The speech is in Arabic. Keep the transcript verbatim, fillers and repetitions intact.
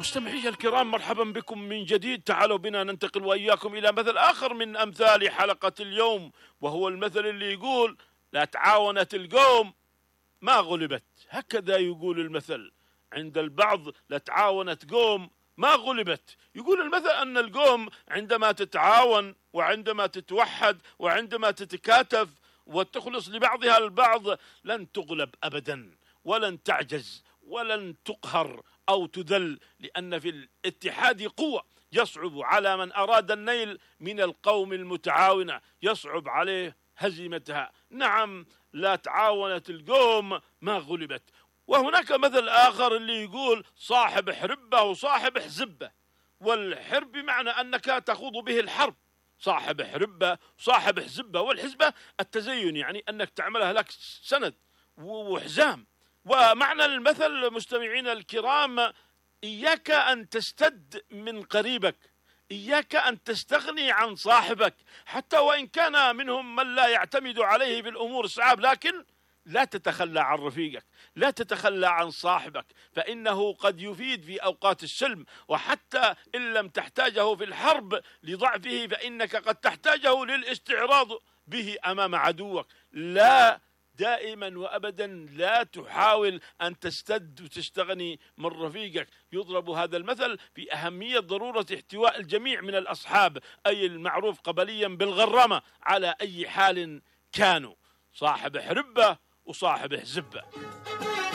مستمعي الكرام، مرحبا بكم من جديد. تعالوا بنا ننتقل وإياكم إلى مثل آخر من أمثال حلقة اليوم، وهو المثل اللي يقول: لا تعاونت القوم ما غلبت. هكذا يقول المثل عند البعض: لا تعاونت قوم ما غلبت. يقول المثل أن القوم عندما تتعاون وعندما تتوحد وعندما تتكاتف وتخلص لبعضها البعض لن تغلب أبدا، ولن تعجز ولن تقهر أو تذل، لأن في الاتحاد قوة. يصعب على من أراد النيل من القوم المتعاونة، يصعب عليه هزيمتها. نعم، لا تعاونت القوم ما غلبت. وهناك مثل آخر اللي يقول: صاحب حربة وصاحب حزبة. والحرب بمعنى أنك تخوض به الحرب، صاحب حربة وصاحب حزبة. والحزبة التزين، يعني أنك تعملها لك سند وحزام. ومعنى المثل مستمعين الكرام: إياك أن تستد من قريبك، إياك أن تستغني عن صاحبك، حتى وإن كان منهم من لا يعتمد عليه في الأمور الصعاب، لكن لا تتخلى عن رفيقك، لا تتخلى عن صاحبك، فإنه قد يفيد في أوقات السلم، وحتى إن لم تحتاجه في الحرب لضعفه فإنك قد تحتاجه للاستعراض به أمام عدوك. لا، دائما وأبدا لا تحاول أن تستد وتستغني من رفيقك. يضرب هذا المثل في أهمية ضرورة احتواء الجميع من الأصحاب، أي المعروف قبليا بالغرامة على أي حال كانوا، صاحب حربة وصاحب حزبة.